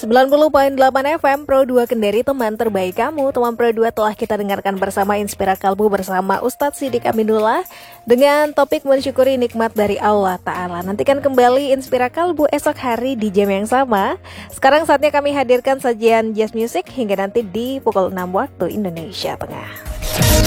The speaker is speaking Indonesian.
90.8 FM Pro 2 Kendari, teman terbaik kamu. Teman Pro 2 telah kita dengarkan bersama Inspira Kalbu bersama Ustadz Siddiq Aminullah dengan topik mensyukuri nikmat dari Allah Ta'ala. Nantikan kembali Inspira Kalbu esok hari di jam yang sama. Sekarang saatnya kami hadirkan sajian jazz music hingga nanti di pukul 6 waktu Indonesia Tengah.